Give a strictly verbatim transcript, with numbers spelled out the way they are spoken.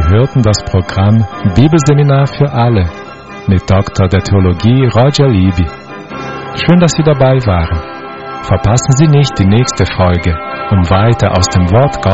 hörten das Programm Bibelseminar für alle mit Doktor der Theologie Roger Libby. Schön, dass Sie dabei waren. Verpassen Sie nicht die nächste Folge, um weiter aus dem Wort Gottes